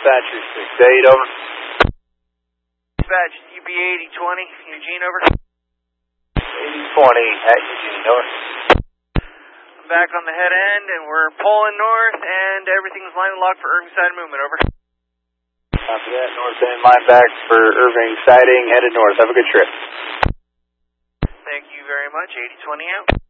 Dispatcher 6-8, over. Dispatch, UB 8020, Eugene, over. 8020 at Eugene, over. I'm back on the head end, and we're pulling north, and everything's line locked for Irving side movement, over. Copy that. North end line back for Irving siding, headed north. Have a good trip. Thank you very much. 8020 out.